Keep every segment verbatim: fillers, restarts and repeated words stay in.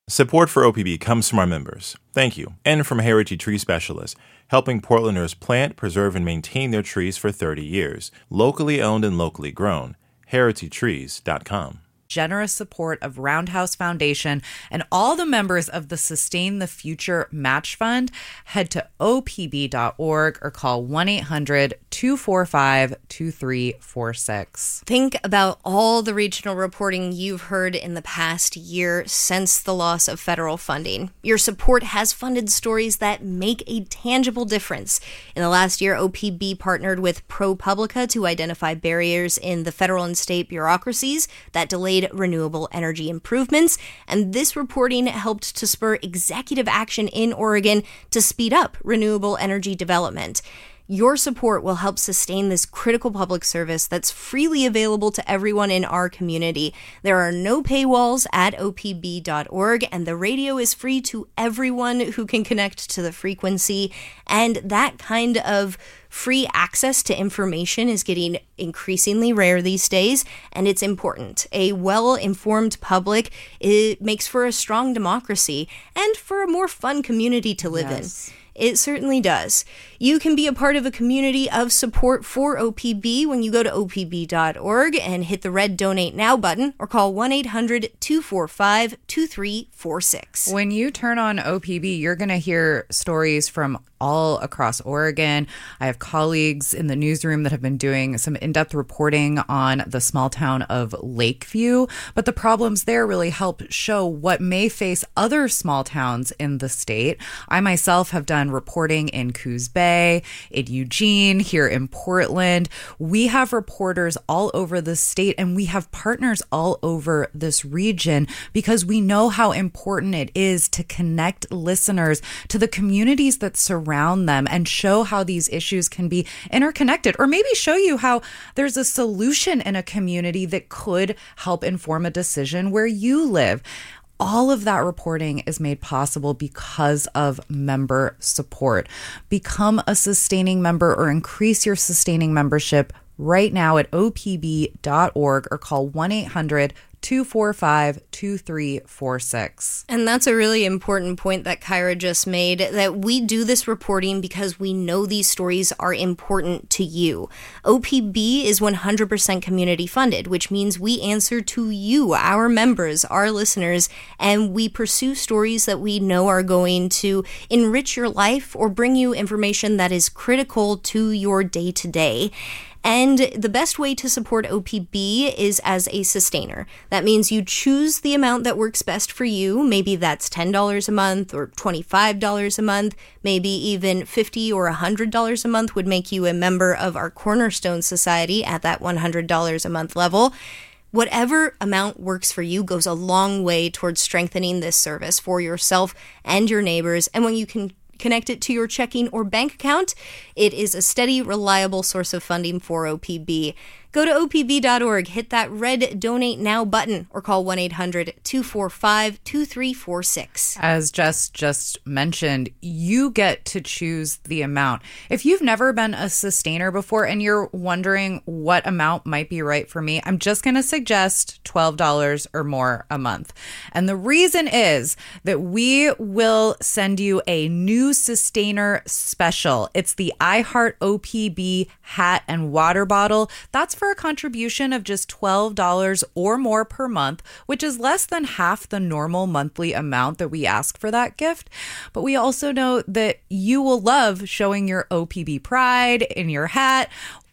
Support for O P B comes from our members. Thank you. And from Heritage Tree Specialists, helping Portlanders plant, preserve, and maintain their trees for thirty years. Locally owned and locally grown. heritage trees dot com. Generous support of Roundhouse Foundation and all the members of the Sustain the Future Match Fund, head to O P B dot org or call one eight hundred two four five two three four six. Think about all the regional reporting you've heard in the past year since the loss of federal funding. Your support has funded stories that make a tangible difference. In the last year, O P B partnered with ProPublica to identify barriers in the federal and state bureaucracies that delayed renewable energy improvements, and this reporting helped to spur executive action in Oregon to speed up renewable energy development. Your support will help sustain this critical public service that's freely available to everyone in our community. There are no paywalls at O P B dot org, and the radio is free to everyone who can connect to the frequency. And that kind of free access to information is getting increasingly rare these days, and it's important. A well-informed public, it makes for a strong democracy and for a more fun community to live yes. in. It certainly does. You can be a part of a community of support for O P B when you go to O P B dot org and hit the red Donate Now button or call one eight hundred two four five two three four six. When you turn on O P B, you're going to hear stories from all across Oregon. I have colleagues in the newsroom that have been doing some in-depth reporting on the small town of Lakeview, but the problems there really help show what may face other small towns in the state. I myself have done reporting in Coos Bay, in Eugene, here in Portland. We have reporters all over the state, and we have partners all over this region because we know how important it is to connect listeners to the communities that surround them and show how these issues can be interconnected, or maybe show you how there's a solution in a community that could help inform a decision where you live. All of that reporting is made possible because of member support. Become a sustaining member or increase your sustaining membership right now at O P B dot org or call one eight hundred two four five two three four six. And that's a really important point that Kyra just made, that we do this reporting because we know these stories are important to you. O P B is one hundred percent community funded, which means we answer to you, our members, our listeners, and we pursue stories that we know are going to enrich your life or bring you information that is critical to your day-to-day. And the best way to support O P B is as a sustainer. That means you choose the amount that works best for you. Maybe that's ten dollars a month or twenty-five dollars a month. Maybe even fifty dollars or one hundred dollars a month would make you a member of our Cornerstone Society at that one hundred dollars a month level. Whatever amount works for you goes a long way towards strengthening this service for yourself and your neighbors. And when you can connect it to your checking or bank account, it is a steady, reliable source of funding for O P B. Go to O P B dot org, hit that red Donate Now button, or call one eight hundred two four five two three four six. As Jess just mentioned, you get to choose the amount. If you've never been a sustainer before and you're wondering what amount might be right for me, I'm just going to suggest twelve dollars or more a month. And the reason is that we will send you a new sustainer special. It's the iHeart O P B hat and water bottle. That's for a contribution of just twelve dollars or more per month, which is less than half the normal monthly amount that we ask for that gift. But we also know that you will love showing your O P B pride in your hat,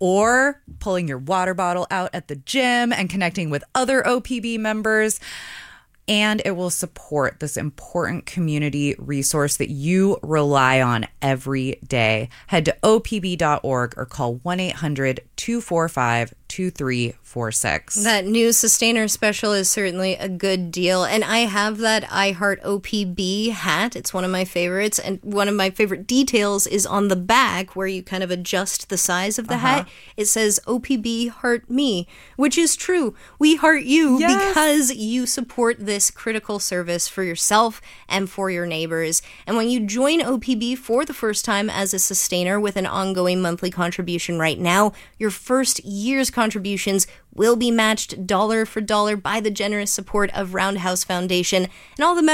or pulling your water bottle out at the gym and connecting with other O P B members. And it will support this important community resource that you rely on every day. Head to O P B dot org or call one eight hundred two four five two three four six. That new Sustainer special is certainly a good deal. And I have that iHeart O P B hat. It's one of my favorites. And one of my favorite details is on the back where you kind of adjust the size of the uh-huh. hat. It says O P B Heart Me, which is true. We heart you yes. because you support this critical service for yourself and for your neighbors. And when you join O P B for the first time as a sustainer with an ongoing monthly contribution right now, your first year's contributions will be matched dollar for dollar by the generous support of Roundhouse Foundation, and all the